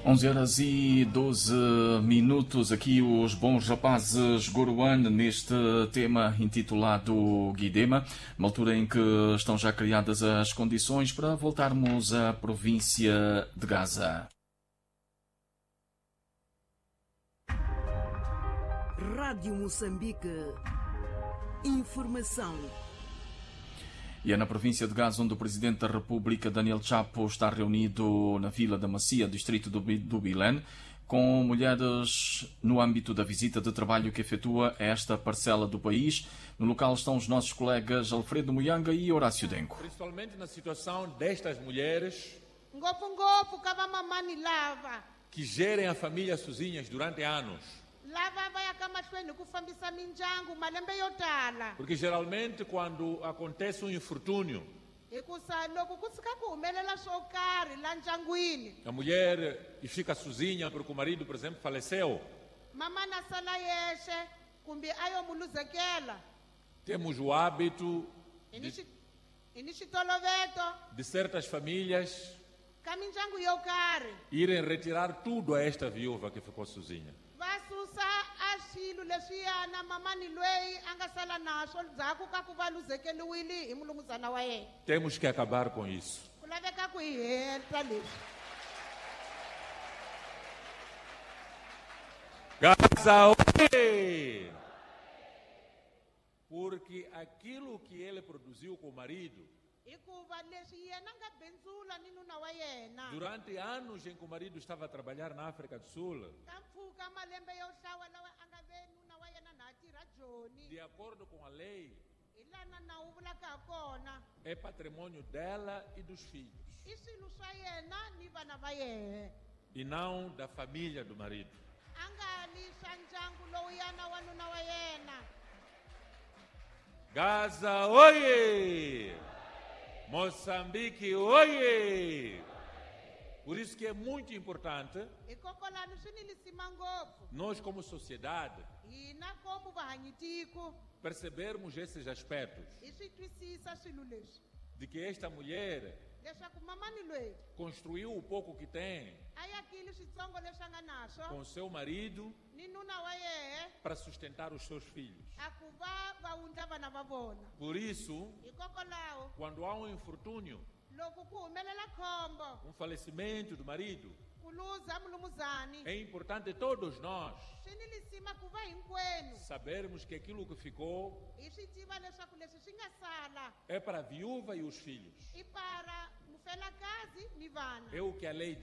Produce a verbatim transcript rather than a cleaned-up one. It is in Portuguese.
onze horas e doze minutos, aqui os bons rapazes Goruan neste tema intitulado Guidema, uma altura em que estão já criadas as condições para voltarmos à província de Gaza. Rádio Moçambique. Informação. E é na província de Gaza onde o Presidente da República, Daniel Chapo, está reunido na Vila da Macia, distrito do Bilene, com mulheres no âmbito da visita de trabalho que efetua a esta parcela do país. No local estão os nossos colegas Alfredo Muyanga e Horácio Denco. Principalmente na situação destas mulheres Ngopo ngopo kava mamani lava. que gerem a família sozinhas durante anos. Lava vai akamahlweni kufambisa mindyangu malembe yo tala. Porque geralmente quando acontece um infortúnio, Hikusa loko ku tshika ku humelela swo karhi la ndyangwini, a mulher que fica sozinha porque o marido, por exemplo, faleceu, mama na sala yexe kumbe ayo muluzekela. temos o hábito Ini xi- ini xitoloveto de certas famílias ka mindyangu yo karhi irem retirar tudo a esta viúva que ficou sozinha. va susa a swilo leswiyana mamani lweyi a nga sala naswo ndzhaku ka ku va luzekeliwile hi mulunguzana wa yena. Temos que acabar com isso. Ku laveka ku hi heta leswi. Gaza, oi! Porque aquilo que ele produziu com o marido, Hikuva leswi yena nga bendzula ni nuna wa yena durante anos em que o marido estava a trabalhar na África do Sul, ka mpfhuka malembe yo hlawa lawa a nga ve nuna wa yena na ha tirha joni de acordo com a lei, hi lana nawu vulaka ha kona é patrimônio dela e dos filhos, i swilo swa yena ni vana va yehe, e não da família do marido. a nga ni swa ndyangu lowuyana wa nuna wa yena. Gaza, oie! Moçambique, oie! Por isso que é muito importante Hikokwalaho swi ni lisima ngopfu nós, como sociedade, hina komu vahanyitiko percebermos esses aspectos hi swi twisisa swilo leswi de que esta mulher leswaku mamani lweyi construiu o pouco que tem a yakile switsongo leswi a nga naswo com seu marido ni nuna wa yehe para sustentar os seus filhos. a ku va va wundla vana va vona. Por isso, Hikokwalaho quando há um infortúnio, loko ku humelela khombo um falecimento do marido, ku luza mulumuzani é importante todos nós swi ni lisima ku va hinkwenu sabermos que aquilo que ficou hi swi tiva leswaku leswi swi nga sala é para a viúva e os filhos. i para mufelakazi ni vana. É o que a lei